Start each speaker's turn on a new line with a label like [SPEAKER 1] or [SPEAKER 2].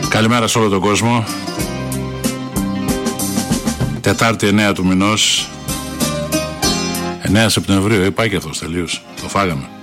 [SPEAKER 1] Καλημέρα σε όλο τον κόσμο. Τετάρτη 9 του μηνός, 9 Σεπτεμβρίου, πάει και αυτός τελείως. Το φάγαμε.